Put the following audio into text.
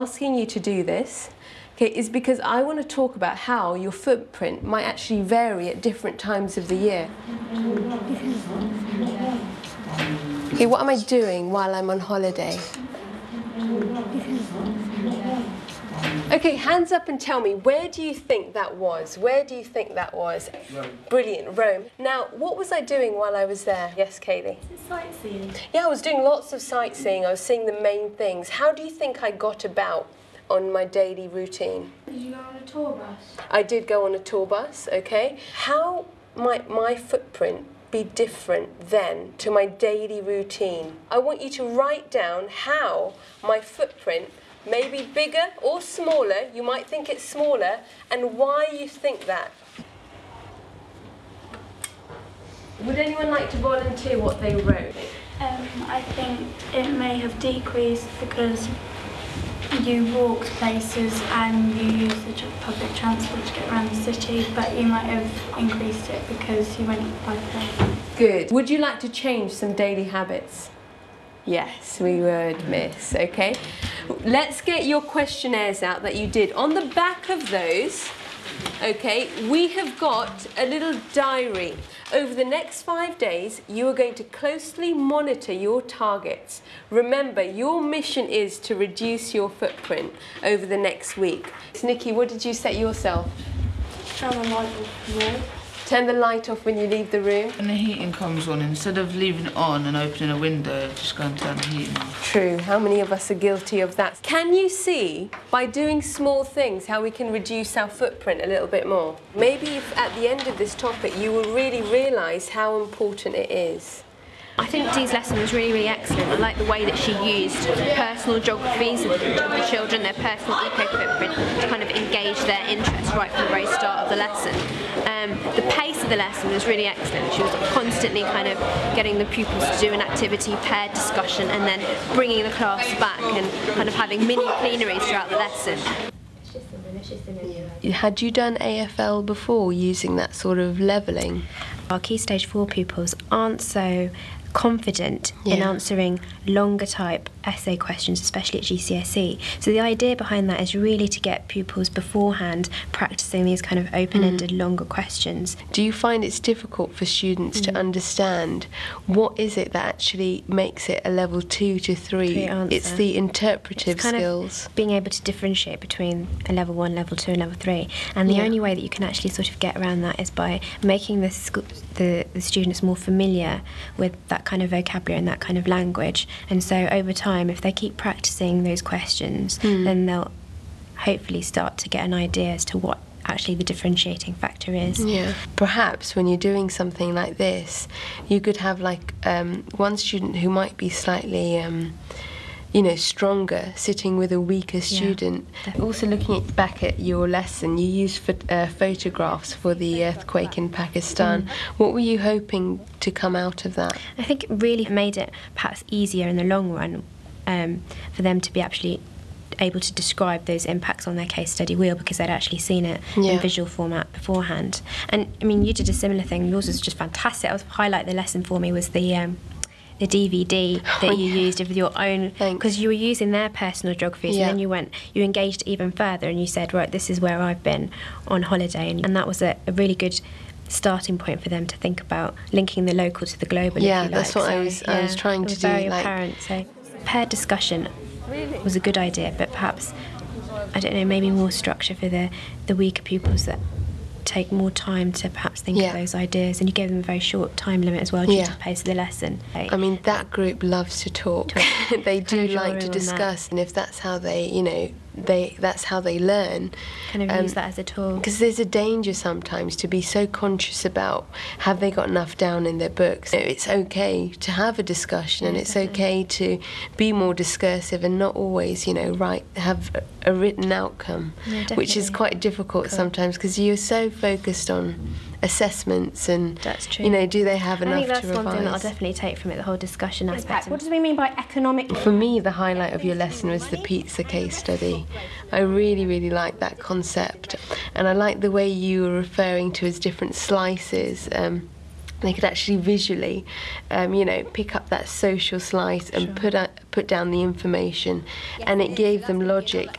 Asking you to do this, okay, is because I want to talk about how your footprint might actually vary at different times of the year. Okay, what am I doing while I'm on holiday? Okay, hands up and tell me, where do you think that was? Where do you think that was? Rome. Brilliant, Rome. Now, what was I doing while I was there? Yes, Kaylee? Sightseeing. Yeah, I was doing lots of sightseeing. I was seeing the main things. How do you think I got about on my daily routine? Did you go on a tour bus? I did go on a tour bus, okay. How might my footprint be different then to my daily routine? I want you to write down how my footprint may be bigger or smaller. You might think it's smaller, and why you think that. Would anyone like to volunteer what they wrote? I think it may have decreased because you walked places and you used the public transport to get around the city, but you might have increased it because you went by plane. Good. Would you like to change some daily habits? Yes, we would, miss, okay? Let's get your questionnaires out that you did. On the back of those, okay, we have got a little diary. Over the next 5 days, you are going to closely monitor your targets. Remember, your mission is to reduce your footprint over the next week. Nikki, what did you set yourself? Turn the light off more. Turn the light off when you leave the room. When the heating comes on, instead of leaving it on and opening a window, just go and turn the heating off. True. How many of us are guilty of that? Can you see, by doing small things, how we can reduce our footprint a little bit more? Maybe if at the end of this topic you will really realise how important it is. I think Dee's lesson was really excellent. I like the way that she used personal geographies of the children, their personal eco-footprint, to kind of engage their interest right from the very start of the lesson. The pace of the lesson was really excellent. She was constantly kind of getting the pupils to do an activity, paired discussion, and then bringing the class back and kind of having mini plenaries throughout the lesson. Had you done AFL before, using that sort of levelling? Our Key Stage 4 pupils aren't so confident in answering longer type essay questions, especially at GCSE. So the idea behind that is really to get pupils beforehand practicing these kind of open-ended longer questions. Do you find it's difficult for students to understand what is it that actually makes it a level 2 to 3? It's the interpretive skills. Being able to differentiate between a level 1, level 2 and level 3. And the only way that you can actually sort of get around that is by making the students more familiar with that kind of vocabulary and that kind of language. And so over time, if they keep practicing those questions, then they'll hopefully start to get an idea as to what actually the differentiating factor is. Yeah. Perhaps when you're doing something like this, you could have like one student who might be slightly you know, stronger, sitting with a weaker student. Also looking back at your lesson, you used photographs for the earthquake in Pakistan. What were you hoping to come out of that? I think it really made it perhaps easier in the long run for them to be actually able to describe those impacts on their case study wheel, because they'd actually seen it in visual format beforehand. And I mean, you did a similar thing. Yours was just fantastic. Highlight the lesson for me was the DVD that you used with your own, because you were using their personal geographies, and then you engaged even further and you said, right, this is where I've been on holiday, and that was a really good starting point for them to think about linking the local to the global. Yeah, that's what I was trying to do. Very apparent. So paired discussion was a good idea, but perhaps, I don't know, maybe more structure for the weaker pupils that take more time to perhaps think of those ideas, and you gave them a very short time limit as well due to the pace of the lesson. I mean, that group loves to talk. They do like to discuss, and if that's how they, you know, that's how they learn. Kind of use that as a tool. Because there's a danger sometimes to be so conscious about have they got enough down in their books. It's okay to have a discussion, and it's okay to be more discursive and not always, you know, have a written outcome, which is quite difficult sometimes because you're so focused on assessments and, you know, do they have enough to revise? I think that's one thing that I'll definitely take from it, the whole discussion aspect. What do we mean by economic? For me, the highlight of your lesson was the pizza case study. I really, really liked that concept, and I like the way you were referring to as different slices. They could actually visually, you know, pick up that social slice and put down the information, and it gave them logic